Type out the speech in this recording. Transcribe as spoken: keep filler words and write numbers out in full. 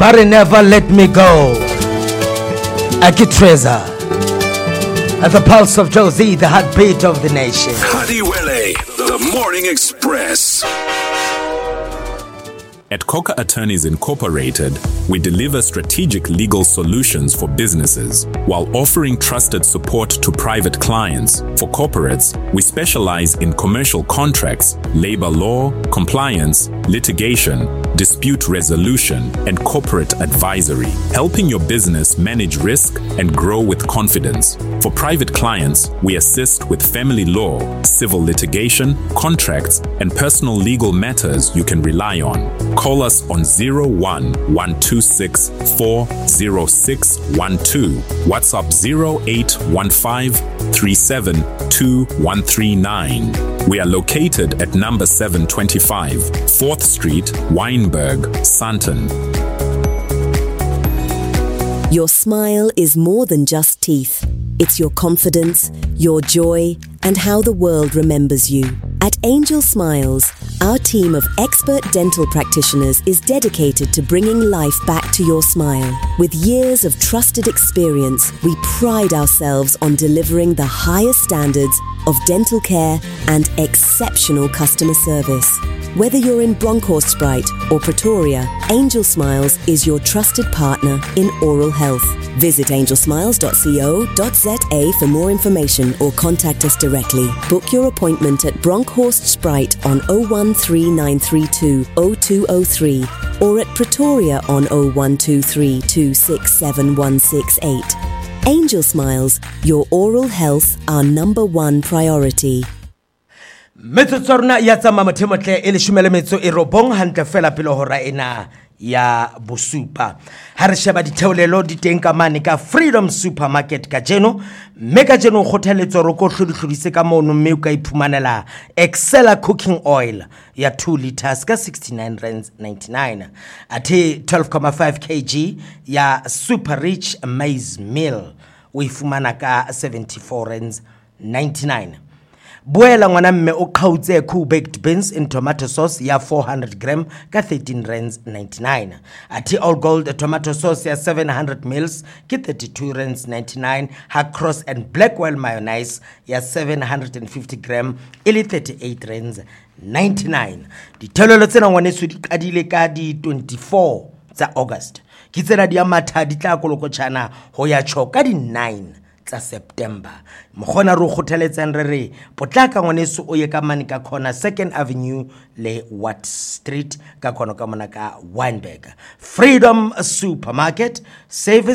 but he never let me go. Aki Treza, at the pulse of Josie, the heartbeat of the nation. Hadiwele, the Morning Express. At Coca Attorneys Incorporated, we deliver strategic legal solutions for businesses while offering trusted support to private clients. For corporates, we specialize in commercial contracts, labor law, compliance, litigation, dispute resolution, and corporate advisory, helping your business manage risk and grow with confidence. For private clients, we assist with family law, civil litigation, contracts, and personal legal matters you can rely on. Call us on zero one one two six four zero six one two, WhatsApp zero eight one five three seven two one three nine. We are located at number seven twenty-five, fourth Street, Wynberg, Sandton. Your smile is more than just teeth. It's your confidence, your joy, and how the world remembers you. At Angel Smiles, our team of expert dental practitioners is dedicated to bringing life back to your smile. With years of trusted experience, we pride ourselves on delivering the highest standards of dental care and exceptional customer service. Whether you're in Bronkhorstspruit or Pretoria, Angel Smiles is your trusted partner in oral health. Visit angel smiles dot co dot za for more information or contact us directly. Book your appointment at Bronkhorstspruit on zero one three nine three two zero two zero three or at Pretoria on zero one two three two six seven one six eight. Angel Smiles, your oral health, our number one priority. Metsotsona ya tsama mothemotle e le shumele metso e robong hantle fela pele hora ena ya bosupa. Ha re sheba ditheolelo di teng ka mane ka Freedom Supermarket ka jeno, mme ka jeno kgothaletso re ko hlodihlodise ka mono mme o ka iphumanela Excella cooking oil ya two liters ka sixty-nine rands ninety-nine, ate twelve point five kilograms ya Super Rich Maize Meal o ifumana ka seventy-four rands ninety-nine. Buela ngwana mme o kgautse cool baked beans in tomato sauce ya four hundred grams ka thirteen rands ninety-nine. Ati all gold tomato sauce ya seven hundred milliliters ki thirty-two rands ninety-nine. Ha cross and black oil mayonnaise ya seven hundred fifty grams ili thirty-eight rands ninety-nine. Dithelolo tsena ngwaneso di qadile ka di twenty-four tsa August. Ke tsela di amatha di tla kolokotshana ho ya tsho ka di nine tsa September. Mkhona ro khothaletsang re re potlaka ngwaneso o ye ka mane ka khona Second Avenue le Watt Street ka khona ka mona ka Wynberg. Freedom Supermarket, service